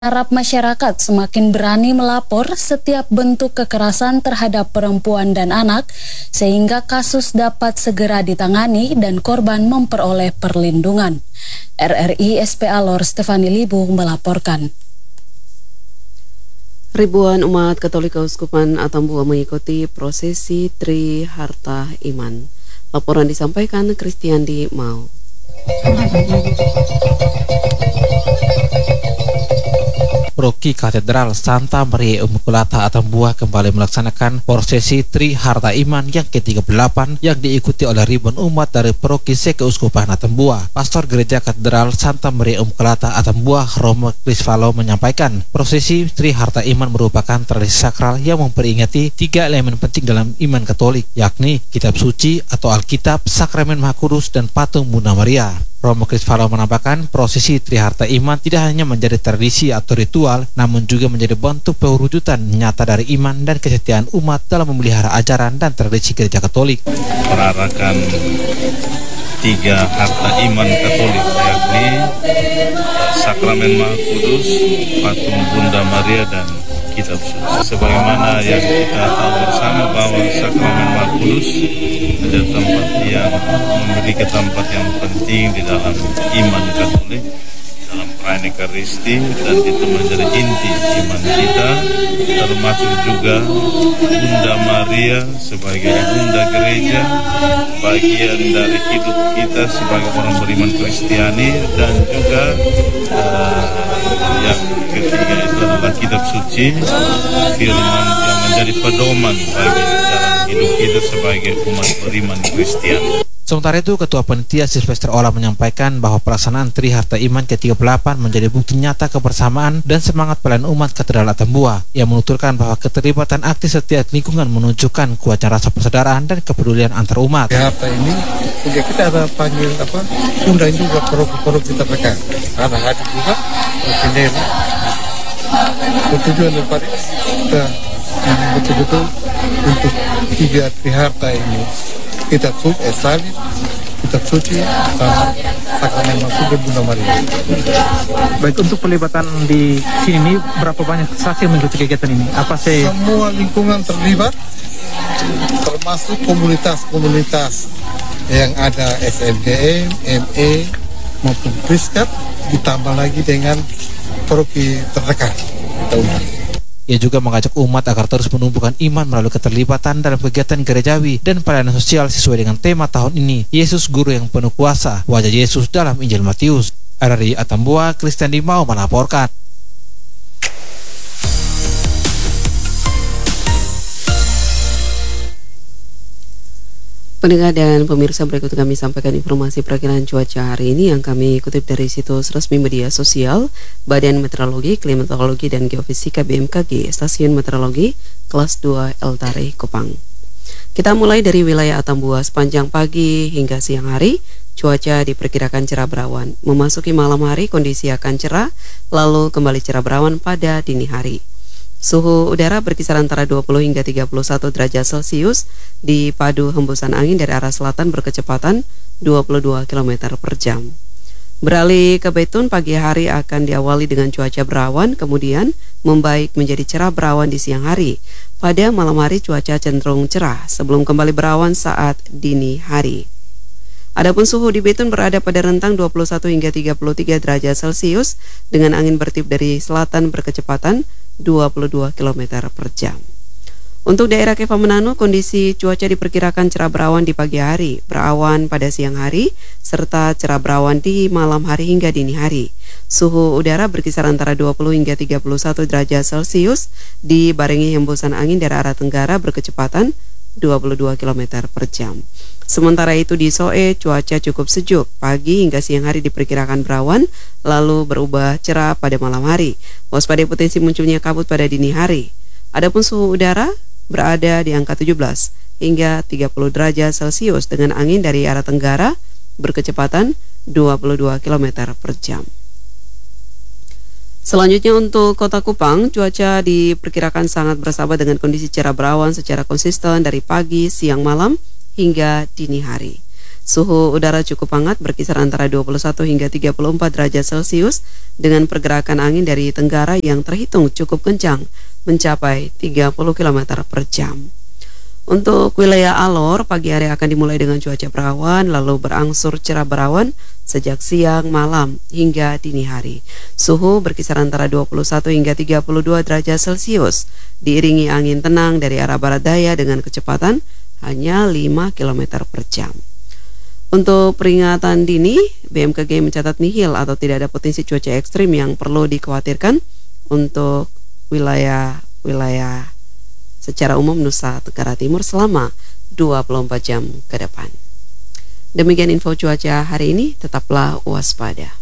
Harap masyarakat semakin berani melapor setiap bentuk kekerasan terhadap perempuan dan anak, sehingga kasus dapat segera ditangani dan korban memperoleh perlindungan. RRI SPA Lor Stefani Libu melaporkan. Ribuan umat Katolik Keuskupan Atambua mengikuti prosesi Tri Harta Iman. Laporan disampaikan Kristiandi Mau. Paroki Katedral Santa Maria Immaculata Atambua kembali melaksanakan prosesi Tri Harta Iman yang ke-38 yang diikuti oleh ribuan umat dari Paroki Keuskupan Atambua. Pastor Gereja Katedral Santa Maria Immaculata Atambua, Romo Crisvalo, menyampaikan prosesi Tri Harta Iman merupakan tradisi sakral yang memperingati 3 elemen penting dalam iman Katolik, yakni kitab suci atau Alkitab, sakramen Maha Kudus, dan patung Bunda Maria. Romo Crisvalo menambahkan prosesi Tri Harta Iman tidak hanya menjadi tradisi atau ritual, namun juga menjadi bentuk perwujudan nyata dari iman dan kesetiaan umat dalam memelihara ajaran dan tradisi Gereja Katolik. Perarakan 3 harta iman Katolik, yakni sakramen Maha Kudus, patung Bunda Maria, dan kitab suci. Sebagaimana yang kita tahu bersama bahwa sakramen Maha Kudus adalah tempat yang memiliki tempat yang penting di dalam iman Katolik, dalam perayaan Ekaristi, dan itu menjadi inti iman kita, termasuk juga Bunda Maria sebagai Bunda Gereja, bagian dari hidup kita sebagai orang beriman Kristiani, dan juga yang ketiga itu adalah kitab suci, firman yang menjadi pedoman bagi dalam hidup kita sebagai umat beriman Kristiani. Sementara itu, Ketua Panitia Silvester Ola menyampaikan bahwa pelaksanaan Tri Harta Iman ke-38 menjadi bukti nyata kebersamaan dan semangat pelayanan umat Katedral Atambua. Ia menuturkan bahwa keterlibatan aktif setiap lingkungan menunjukkan kuatnya rasa persaudaraan dan kepedulian antar umat. Tri Harta ini juga kita ada panggil undang juga paroki terdekat. Ada hadir juga pendeta. Tujuan daripada kita betul-betul untuk 3 Tri Harta ini. Kitab suci, salib, kitab suci, sama sakramen Maha Kudus Bunda Maria. Baik, untuk pelibatan di sini berapa banyak saksi yang mengikuti kegiatan ini? Apa sih? Semua lingkungan terlibat, termasuk komunitas-komunitas yang ada SMGM, ME, maupun Priskat, ditambah lagi dengan paroki terdekat. Kita undang. Ia juga mengajak umat agar terus menumbuhkan iman melalui keterlibatan dalam kegiatan gerejawi dan pelayanan sosial sesuai dengan tema tahun ini, Yesus Guru yang penuh kuasa, wajah Yesus dalam Injil Matius. RRI Atambua, Kristiandi Mau melaporkan. Pendengar dan pemirsa, berikut kami sampaikan informasi perakilan cuaca hari ini yang kami kutip dari situs resmi media sosial Badan Meteorologi, Klimatologi, dan Geofisika BMKG, Stasiun Meteorologi Kelas 2 Eltare, Kupang. Kita mulai dari wilayah Atambua. Sepanjang pagi hingga siang hari, cuaca diperkirakan cerah berawan. Memasuki malam hari, kondisi akan cerah, lalu kembali cerah berawan pada dini hari. Suhu udara berkisar antara 20 hingga 31 derajat Celcius, dipadu hembusan angin dari arah selatan berkecepatan 22 km per jam. Beralih ke Betun, pagi hari akan diawali dengan cuaca berawan, kemudian membaik menjadi cerah berawan di siang hari. Pada malam hari cuaca cenderung cerah sebelum kembali berawan saat dini hari. Adapun suhu di Betun berada pada rentang 21 hingga 33 derajat Celcius dengan angin bertiup dari selatan berkecepatan 22 km per jam. Untuk daerah Kepha Menanu, kondisi cuaca diperkirakan cerah berawan di pagi hari, berawan pada siang hari, serta cerah berawan di malam hari hingga dini hari. Suhu udara berkisar antara 20 hingga 31 derajat Celcius, dibarengi hembusan angin dari arah tenggara berkecepatan 22 km per jam. Sementara itu di Soe, cuaca cukup sejuk. Pagi hingga siang hari diperkirakan berawan, lalu berubah cerah pada malam hari. Waspadai potensi munculnya kabut pada dini hari. Adapun suhu udara berada di angka 17 hingga 30 derajat Celcius dengan angin dari arah tenggara berkecepatan 22 km per jam. Selanjutnya untuk Kota Kupang, cuaca diperkirakan sangat bersahabat dengan kondisi cerah berawan secara konsisten dari pagi, siang, malam hingga dini hari. Suhu udara cukup hangat berkisar antara 21 hingga 34 derajat Celcius dengan pergerakan angin dari tenggara yang terhitung cukup kencang, mencapai 30 km per jam. Untuk wilayah Alor, pagi hari akan dimulai dengan cuaca berawan, lalu berangsur cerah berawan sejak siang, malam, hingga dini hari. Suhu berkisar antara 21 hingga 32 derajat Celcius, diiringi angin tenang dari arah barat daya dengan kecepatan hanya 5 km per jam. Untuk peringatan dini, BMKG mencatat nihil atau tidak ada potensi cuaca ekstrim yang perlu dikhawatirkan untuk wilayah secara umum Nusa Tenggara Timur selama 24 jam ke depan. Demikian info cuaca hari ini, tetaplah waspada.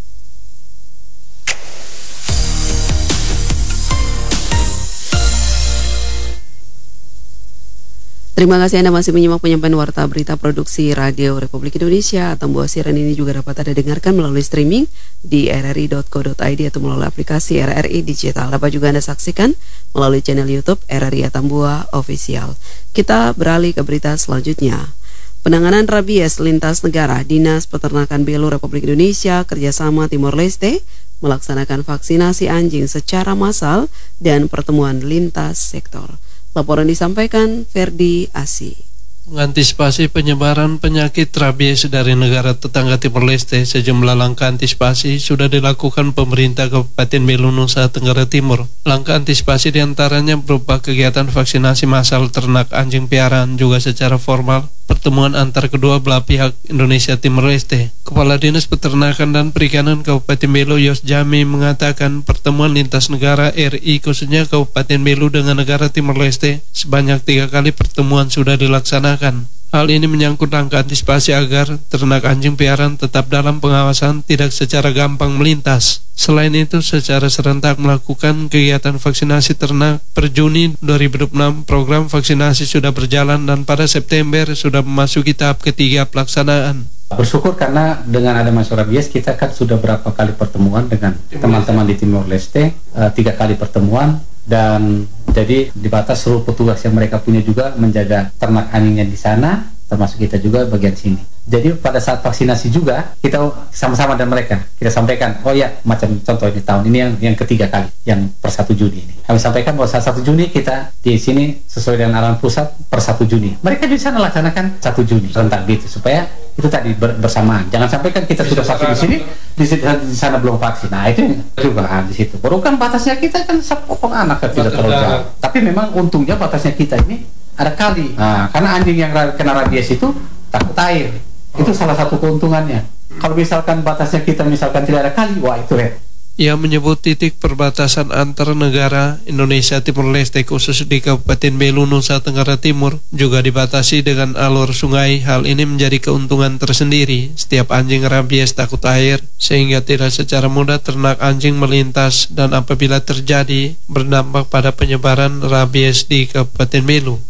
Terima kasih Anda masih menyimak penyampaian warta berita produksi Radio Republik Indonesia. Tambah siaran ini juga dapat Anda dengarkan melalui streaming di rri.co.id atau melalui aplikasi RRI Digital. Dapat juga Anda saksikan melalui channel YouTube RRI Atambua Official. Kita beralih ke berita selanjutnya. Penanganan rabies lintas negara, Dinas Peternakan Belu Republik Indonesia kerjasama Timor Leste melaksanakan vaksinasi anjing secara massal dan pertemuan lintas sektor. Laporan disampaikan Ferdi Asi. Mengantisipasi penyebaran penyakit rabies dari negara tetangga Timor Leste, sejumlah langkah antisipasi sudah dilakukan pemerintah Kabupaten Belu, Nusa Tenggara Timur. Langkah antisipasi diantaranya berupa kegiatan vaksinasi massal ternak anjing piaraan juga secara formal, pertemuan antar kedua belah pihak Indonesia Timor Leste. Kepala Dinas Peternakan dan Perikanan Kabupaten Belu Yos Jami mengatakan pertemuan lintas negara RI khususnya Kabupaten Belu dengan negara Timor Leste sebanyak 3 kali pertemuan sudah dilaksanakan. Hal ini menyangkut langkah antisipasi agar ternak anjing piaraan tetap dalam pengawasan, tidak secara gampang melintas. Selain itu, secara serentak melakukan kegiatan vaksinasi ternak. Per Juni 2026, program vaksinasi sudah berjalan dan pada September sudah memasuki tahap ketiga pelaksanaan. Bersyukur karena dengan ada masalah rabies kita kan sudah berapa kali pertemuan dengan teman-teman di Timor Leste, 3 kali pertemuan. Dan jadi di batas seluruh petugas yang mereka punya juga menjaga ternak anjingnya di sana, termasuk kita juga bagian sini. Jadi pada saat vaksinasi juga kita sama-sama dan mereka kita sampaikan, oh ya macam contoh di tahun ini yang ketiga kali, yang per 1 Juni ini. Kami sampaikan bahwa saat 1 Juni kita di sini sesuai dengan arahan pusat per 1 Juni. Mereka di sana laksanakan 1 Juni rentak gitu supaya itu tadi bersamaan. Jangan sampai kan kita sudah vaksin di sini, di sana belum vaksin. Nah itu juga di situ. Baru kan batasnya kita kan sepotong anak kan tidak terlalu jauh. Tapi memang untungnya batasnya kita ini ada kali. Nah, karena anjing yang kena rabies itu takut air. Itu salah satu keuntungannya. Kalau misalkan batasnya kita misalkan tidak ada kali, wah itu red. Ia menyebut titik perbatasan antar negara Indonesia Timor Leste khusus di Kabupaten Belu, Nusa Tenggara Timur juga dibatasi dengan alur sungai. Hal ini menjadi keuntungan tersendiri. Setiap anjing rabies takut air sehingga tidak secara mudah ternak anjing melintas dan apabila terjadi berdampak pada penyebaran rabies di Kabupaten Belu.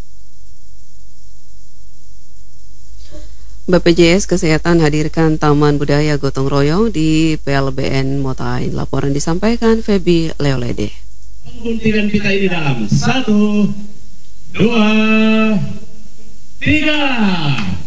BPJS Kesehatan hadirkan Taman Budaya Gotong Royong di PLBN Motain. Laporan disampaikan Febi Leolede. Butiran kita ini dalam 1, 2, 3.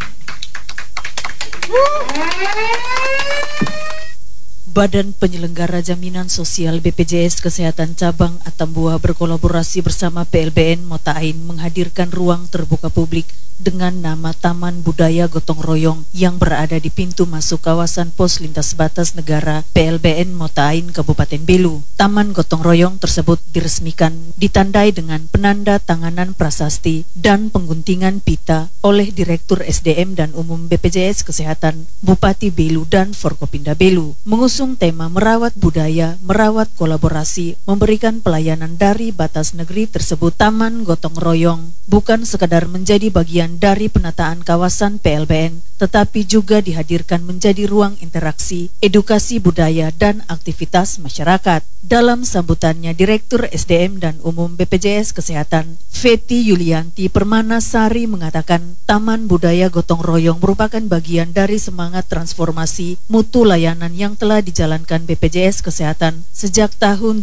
Badan Penyelenggara Jaminan Sosial BPJS Kesehatan Cabang Atambua berkolaborasi bersama PLBN Motain menghadirkan ruang terbuka publik dengan nama Taman Budaya Gotong Royong yang berada di pintu masuk kawasan pos lintas batas negara PLBN Motain Kabupaten Belu. Taman Gotong Royong tersebut diresmikan ditandai dengan penanda tanganan prasasti dan pengguntingan pita oleh Direktur SDM dan Umum BPJS Kesehatan Bupati Belu dan Forkopimda Belu, mengusung tema merawat budaya, merawat kolaborasi, memberikan pelayanan dari batas negeri tersebut. Taman Gotong Royong bukan sekadar menjadi bagian dari penataan kawasan PLBN, tetapi juga dihadirkan menjadi ruang interaksi, edukasi budaya, dan aktivitas masyarakat. Dalam sambutannya, Direktur SDM dan Umum BPJS Kesehatan, Feti Yulianti Permanasari mengatakan, Taman Budaya Gotong Royong merupakan bagian dari semangat transformasi mutu layanan yang telah dijalankan dijalankan BPJS Kesehatan sejak tahun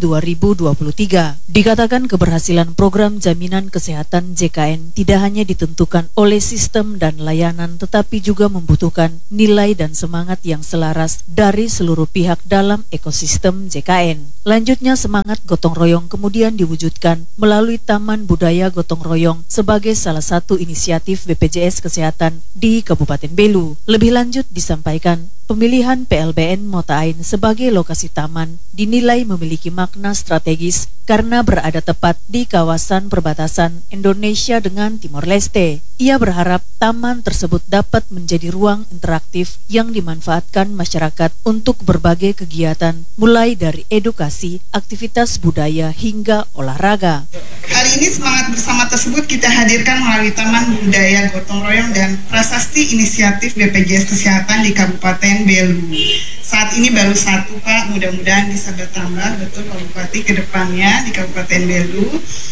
2023. Dikatakan keberhasilan program jaminan kesehatan JKN tidak hanya ditentukan oleh sistem dan layanan, tetapi juga membutuhkan nilai dan semangat yang selaras dari seluruh pihak dalam ekosistem JKN. Lanjutnya, semangat gotong royong kemudian diwujudkan melalui Taman Budaya Gotong Royong sebagai salah satu inisiatif BPJS Kesehatan di Kabupaten Belu. Lebih lanjut disampaikan, pemilihan PLBN Mota Ain sebagai lokasi taman dinilai memiliki makna strategis karena berada tepat di kawasan perbatasan Indonesia dengan Timor Leste. Ia berharap taman tersebut dapat menjadi ruang interaktif yang dimanfaatkan masyarakat untuk berbagai kegiatan, mulai dari edukasi, aktivitas budaya, hingga olahraga. Hari ini semangat bersama tersebut kita hadirkan melalui Taman Budaya Gotong Royong dan Prasasti Inisiatif BPJS Kesehatan di Kabupaten Belu. Saat ini baru satu, Pak, mudah-mudahan bisa bertambah, betul Pak Bupati, ke depannya di Kabupaten Belu.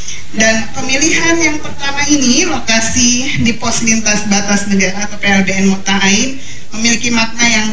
Dan pemilihan yang pertama ini, lokasi di pos lintas batas negara atau PLBN Mota Ain, memiliki makna yang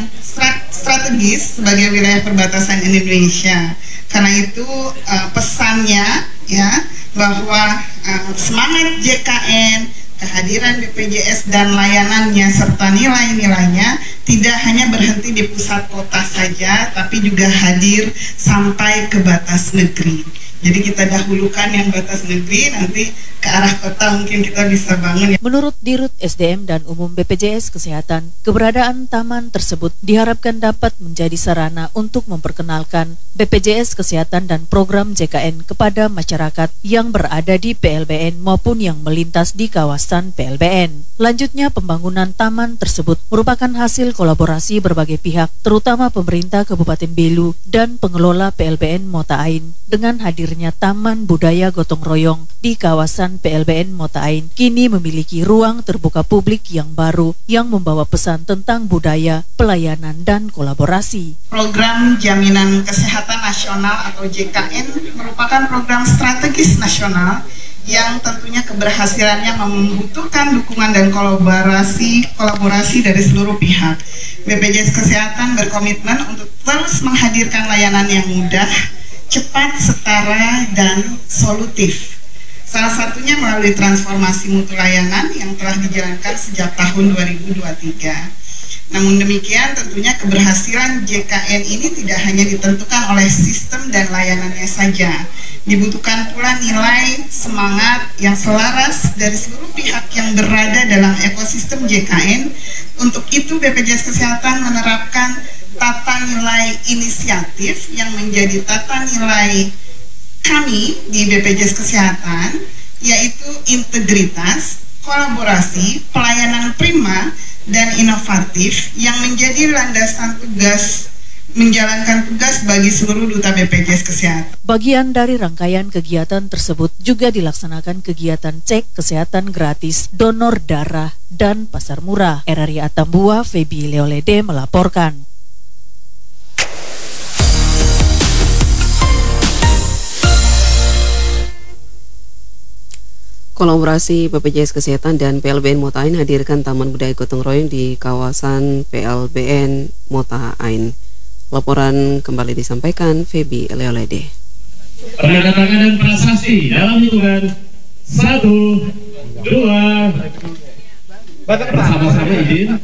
strategis sebagai wilayah perbatasan Indonesia. Karena itu pesannya ya bahwa semangat JKN, kehadiran BPJS dan layanannya serta nilai-nilainya tidak hanya berhenti di pusat kota saja, tapi juga hadir sampai ke batas negeri. Jadi kita dahulukan yang batas negeri, nanti ke arah kota mungkin kita bisa bangun. Menurut Dirut SDM dan Umum BPJS Kesehatan, keberadaan taman tersebut diharapkan dapat menjadi sarana untuk memperkenalkan BPJS Kesehatan dan program JKN kepada masyarakat yang berada di PLBN maupun yang melintas di kawasan PLBN. Lanjutnya, pembangunan taman tersebut merupakan hasil kolaborasi berbagai pihak, terutama pemerintah Kabupaten Belu dan pengelola PLBN Mota Ain. Dengan hadirnya Taman Budaya Gotong Royong di kawasan PLBN Mota Ain kini memiliki ruang terbuka publik yang baru yang membawa pesan tentang budaya, pelayanan, dan kolaborasi. Program Jaminan Kesehatan Nasional atau JKN merupakan program strategis nasional yang tentunya keberhasilannya membutuhkan dukungan dan kolaborasi dari seluruh pihak. BPJS Kesehatan berkomitmen untuk terus menghadirkan layanan yang mudah, cepat, setara, dan solutif. Salah satunya melalui transformasi mutu layanan yang telah dijalankan sejak tahun 2023. Namun demikian, tentunya keberhasilan JKN ini tidak hanya ditentukan oleh sistem dan layanannya saja. Dibutuhkan pula nilai, semangat yang selaras dari seluruh pihak yang berada dalam ekosistem JKN. Untuk itu BPJS Kesehatan menerapkan tata nilai inisiatif yang menjadi tata nilai kami di BPJS Kesehatan, yaitu integritas, kolaborasi, pelayanan prima, dan inovatif yang menjadi landasan tugas menjalankan tugas bagi seluruh duta BPJS Kesehatan. Bagian dari rangkaian kegiatan tersebut juga dilaksanakan kegiatan cek kesehatan gratis, donor darah, dan pasar murah. RRI Atambua, Febi Leolede melaporkan. Kolaborasi BPJS Kesehatan dan PLBN Mota Ain hadirkan Taman Budaya Gotong Royong di kawasan PLBN Mota Ain. Laporan kembali disampaikan Febi Leolede. Penandatanganan dan prasasti dalam hitungan 1, 2, bersama-sama izin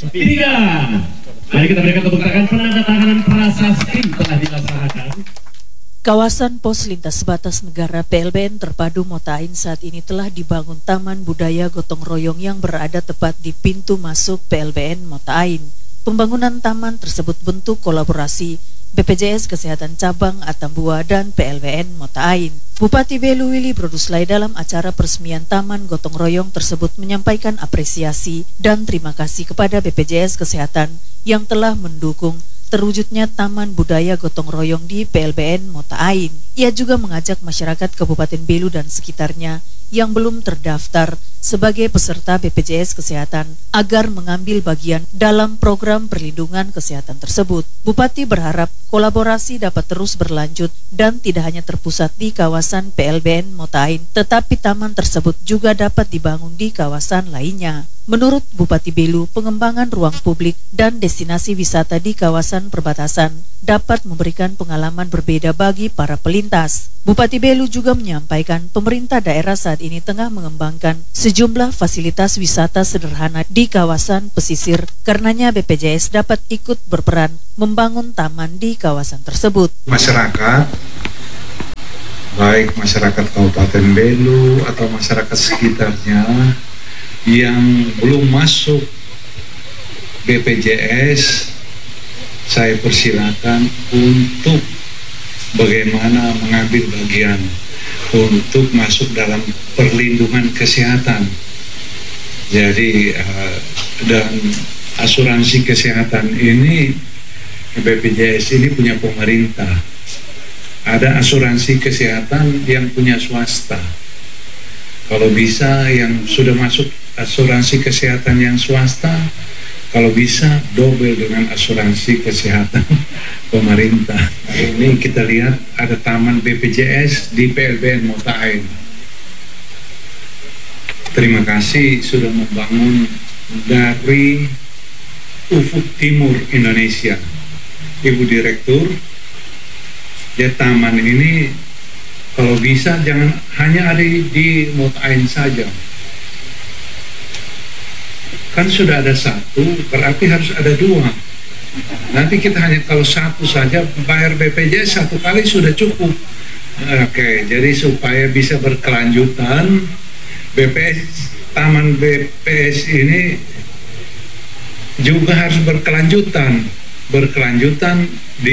3. Mari kita berikan tepuk tangan. Penandatanganan prasasti telah dilaksanakan. Kawasan pos lintas batas negara PLBN Terpadu Mota Ain saat ini telah dibangun Taman Budaya Gotong Royong yang berada tepat di pintu masuk PLBN Mota Ain. Pembangunan taman tersebut bentuk kolaborasi BPJS Kesehatan Cabang Atambua dan PLBN Mota Ain. Bupati Belu Willy Broduslay dalam acara peresmian Taman Gotong Royong tersebut menyampaikan apresiasi dan terima kasih kepada BPJS Kesehatan yang telah mendukung terwujudnya Taman Budaya Gotong Royong di PLBN Mota Ain. Ia juga mengajak masyarakat Kabupaten Belu dan sekitarnya yang belum terdaftar sebagai peserta BPJS Kesehatan agar mengambil bagian dalam program perlindungan kesehatan tersebut. Bupati berharap kolaborasi dapat terus berlanjut dan tidak hanya terpusat di kawasan PLBN Mota Ain, tetapi taman tersebut juga dapat dibangun di kawasan lainnya. Menurut Bupati Belu, pengembangan ruang publik dan destinasi wisata di kawasan perbatasan dapat memberikan pengalaman berbeda bagi para pelintas. Bupati Belu juga menyampaikan pemerintah daerah saat ini tengah mengembangkan sejumlah fasilitas wisata sederhana di kawasan pesisir. Karenanya BPJS dapat ikut berperan membangun taman di kawasan tersebut. Masyarakat, baik masyarakat Kabupaten Belu atau masyarakat sekitarnya yang belum masuk BPJS, saya persilakan untuk bagaimana mengambil bagian untuk masuk dalam perlindungan kesehatan. Jadi dan asuransi kesehatan ini, BPJS ini punya pemerintah. Ada asuransi kesehatan yang punya swasta. Kalau bisa yang sudah masuk asuransi kesehatan yang swasta, kalau bisa double dengan asuransi kesehatan pemerintah. Hari ini kita lihat ada taman BPJS di PLBN Mota Ain. Terima kasih sudah membangun dari ufuk timur Indonesia. Ibu Direktur, ya taman ini kalau bisa jangan hanya ada di Mota Ain saja. Kan sudah ada satu, berarti harus ada dua. Nanti kita hanya kalau satu saja bayar BPJS satu kali sudah cukup. Oke, jadi supaya bisa berkelanjutan, taman BPS ini juga harus berkelanjutan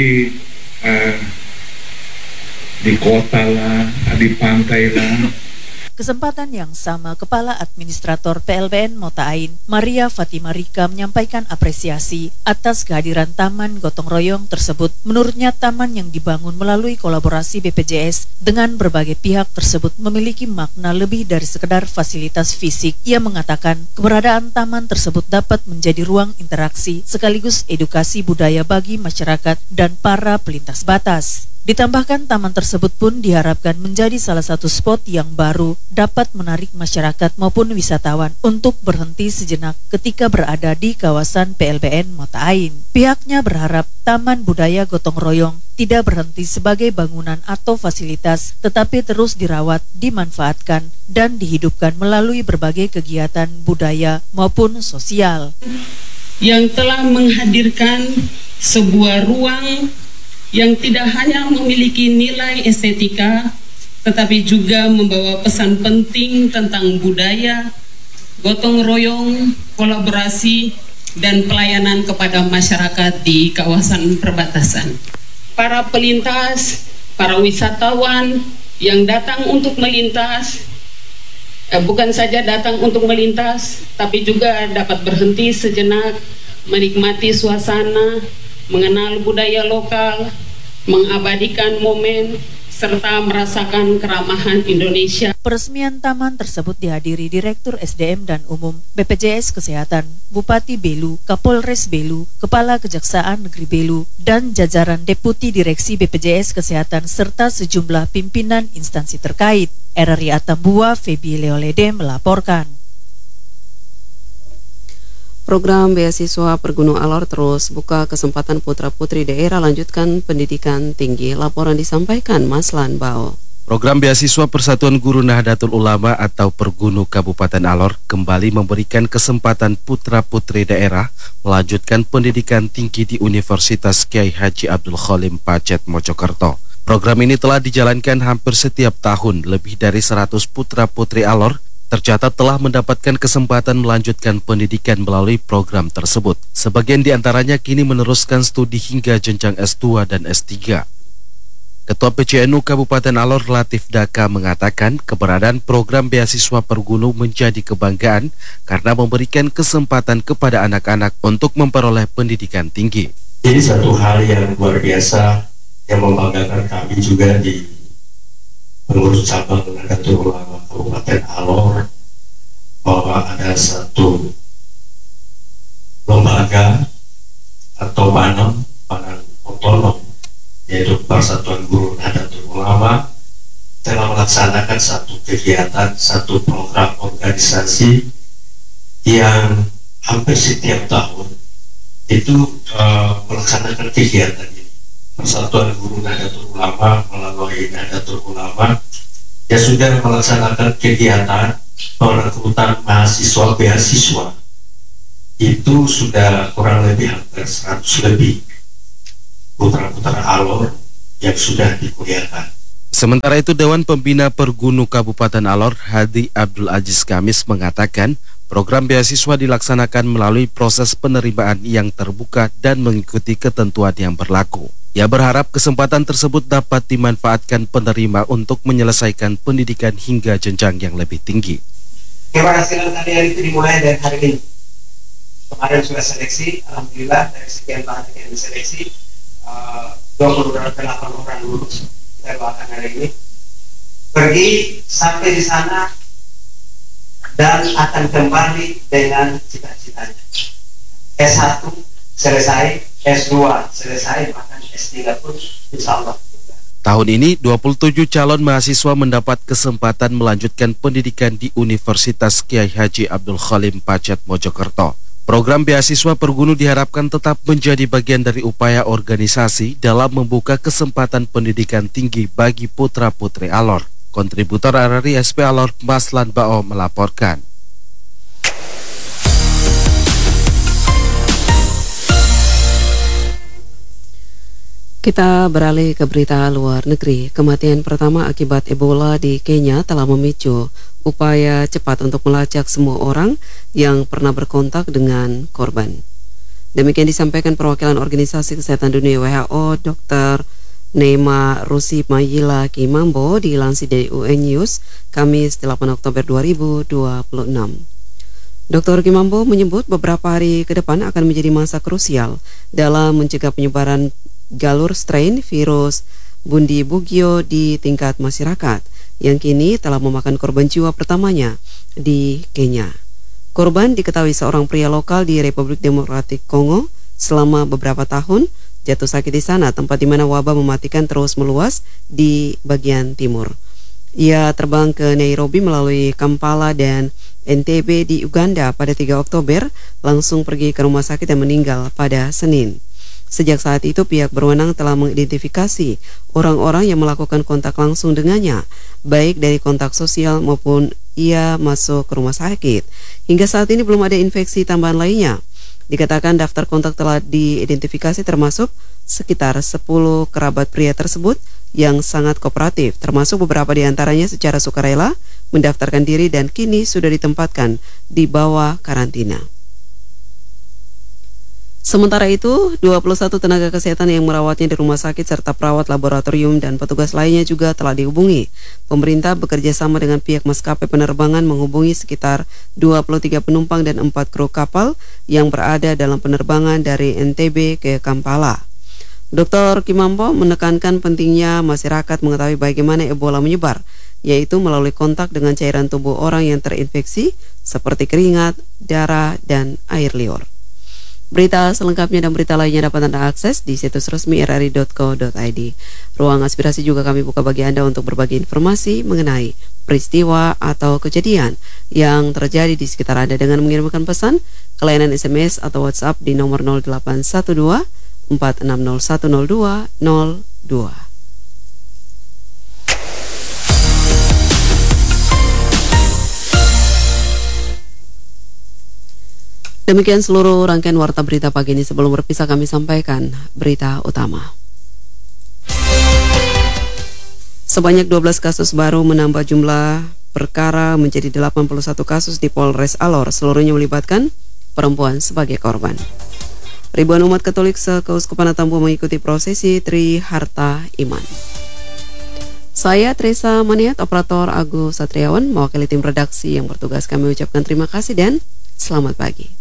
di kota lah, di pantai lah. Kesempatan yang sama, Kepala Administrator PLBN Mota Ain, Maria Fatima Rika, menyampaikan apresiasi atas kehadiran Taman Gotong Royong tersebut. Menurutnya, taman yang dibangun melalui kolaborasi BPJS dengan berbagai pihak tersebut memiliki makna lebih dari sekedar fasilitas fisik. Ia mengatakan keberadaan taman tersebut dapat menjadi ruang interaksi sekaligus edukasi budaya bagi masyarakat dan para pelintas batas. Ditambahkan, taman tersebut pun diharapkan menjadi salah satu spot yang baru dapat menarik masyarakat maupun wisatawan untuk berhenti sejenak ketika berada di kawasan PLBN Mota Ain. Pihaknya berharap Taman Budaya Gotong Royong tidak berhenti sebagai bangunan atau fasilitas, tetapi terus dirawat, dimanfaatkan, dan dihidupkan melalui berbagai kegiatan budaya maupun sosial. Yang telah menghadirkan sebuah ruang yang tidak hanya memiliki nilai estetika, tetapi juga membawa pesan penting tentang budaya, gotong royong, kolaborasi, dan pelayanan kepada masyarakat di kawasan perbatasan. Para pelintas, para wisatawan yang datang untuk melintas, bukan saja datang untuk melintas, tapi juga dapat berhenti sejenak, menikmati suasana, mengenal budaya lokal, mengabadikan momen, serta merasakan keramahan Indonesia. Peresmian taman tersebut dihadiri Direktur SDM dan Umum BPJS Kesehatan, Bupati Belu, Kapolres Belu, Kepala Kejaksaan Negeri Belu, dan jajaran Deputi Direksi BPJS Kesehatan serta sejumlah pimpinan instansi terkait. RRI Atambua, Febi Leolede melaporkan. Program beasiswa Pergunung Alor terus buka kesempatan putra-putri daerah lanjutkan pendidikan tinggi. Laporan disampaikan Mas Lanbao. Program beasiswa Persatuan Guru Nahdlatul Ulama atau Pergunu Kabupaten Alor kembali memberikan kesempatan putra-putri daerah melanjutkan pendidikan tinggi di Universitas Kiai Haji Abdul Khalim Pacet Mojokerto. Program ini telah dijalankan hampir setiap tahun. Lebih dari 100 putra-putri Alor tercatat telah mendapatkan kesempatan melanjutkan pendidikan melalui program tersebut. Sebagian di antaranya kini meneruskan studi hingga jenjang S2 dan S3. Ketua PCNU Kabupaten Alor Latif Daka mengatakan keberadaan program beasiswa Pergunu menjadi kebanggaan karena memberikan kesempatan kepada anak-anak untuk memperoleh pendidikan tinggi. Jadi satu hal yang luar biasa yang membanggakan kami juga di pengurus cabang Nahdlatul Ulama Kabupaten Alor bahwa ada satu lembaga atau badan otonom yaitu Persatuan Guru Nahdlatul Ulama telah melaksanakan satu kegiatan, satu program organisasi yang hampir setiap tahun itu melaksanakan kegiatan ini. Persatuan Guru Nahdlatul Ulama melalui Nahdlatul Ulama ya sudah melaksanakan kegiatan perekrutan mahasiswa beasiswa itu sudah kurang lebih hampir 100 lebih putra-putra Alor yang sudah dikuliahkan. Sementara itu, Dewan Pembina Pergunu Kabupaten Alor, Hadi Abdul Aziz Kamis mengatakan program beasiswa dilaksanakan melalui proses penerimaan yang terbuka dan mengikuti ketentuan yang berlaku. Ia berharap kesempatan tersebut dapat dimanfaatkan penerima untuk menyelesaikan pendidikan hingga jenjang yang lebih tinggi. Keberhasilan kalian itu dimulai dari hari ini. Kemarin sudah seleksi, alhamdulillah dari sekian banyak yang diseleksi 28 orang lulus. Kita doakan hari ini. Pergi sampai di sana dan akan kembali dengan cita-citanya. S1 selesai, S2 selesai, bahkan S3 pun insya Allah. Tahun ini, 27 calon mahasiswa mendapat kesempatan melanjutkan pendidikan di Universitas Kiai Haji Abdul Khalim Pacet, Mojokerto. Program beasiswa Pergunu diharapkan tetap menjadi bagian dari upaya organisasi dalam membuka kesempatan pendidikan tinggi bagi putra-putri Alor. Kontributor RRI SP Alor, Maslan Bao melaporkan. Kita beralih ke berita luar negeri. Kematian pertama akibat Ebola di Kenya telah memicu upaya cepat untuk melacak semua orang yang pernah berkontak dengan korban. Demikian disampaikan perwakilan Organisasi Kesehatan Dunia WHO, Dr. Neema Rusi Mayila Kimambo dilansir dari UN News, Kamis 8 Oktober 2026. Dr. Kimambo menyebut beberapa hari ke depan akan menjadi masa krusial dalam mencegah penyebaran galur strain virus Bundibugyo di tingkat masyarakat yang kini telah memakan korban jiwa pertamanya di Kenya. Korban diketahui seorang pria lokal di Republik Demokratik Kongo. Selama beberapa tahun jatuh sakit di sana, tempat di mana wabah mematikan terus meluas di bagian timur. Ia terbang ke Nairobi melalui Kampala dan Entebbe di Uganda pada 3 Oktober, langsung pergi ke rumah sakit dan meninggal pada Senin. Sejak saat itu pihak berwenang telah mengidentifikasi orang-orang yang melakukan kontak langsung dengannya, baik dari kontak sosial maupun ia masuk ke rumah sakit. Hingga saat ini belum ada infeksi tambahan lainnya. Dikatakan daftar kontak telah diidentifikasi termasuk sekitar 10 kerabat pria tersebut yang sangat kooperatif, termasuk beberapa di antaranya secara sukarela mendaftarkan diri dan kini sudah ditempatkan di bawah karantina. Sementara itu, 21 tenaga kesehatan yang merawatnya di rumah sakit serta perawat laboratorium dan petugas lainnya juga telah dihubungi. Pemerintah bekerja sama dengan pihak maskapai penerbangan menghubungi sekitar 23 penumpang dan 4 kru kapal yang berada dalam penerbangan dari Entebbe ke Kampala. Dr. Kimambo menekankan pentingnya masyarakat mengetahui bagaimana Ebola menyebar, yaitu melalui kontak dengan cairan tubuh orang yang terinfeksi seperti keringat, darah, dan air liur. Berita selengkapnya dan berita lainnya dapat Anda akses di situs resmi rri.co.id. Ruang aspirasi juga kami buka bagi Anda untuk berbagi informasi mengenai peristiwa atau kejadian yang terjadi di sekitar Anda dengan mengirimkan pesan ke layanan SMS atau WhatsApp di nomor 0812 46010202. Demikian seluruh rangkaian warta berita pagi ini. Sebelum berpisah kami sampaikan berita utama. Sebanyak 12 kasus baru menambah jumlah perkara menjadi 81 kasus di Polres Alor. Seluruhnya melibatkan perempuan sebagai korban. Ribuan umat Katolik se-Keuskupan Atambua mengikuti prosesi Tri Harta Iman. Saya Teresa Maniat, operator Agus Satriawan, mewakili tim redaksi yang bertugas, kami ucapkan terima kasih dan selamat pagi.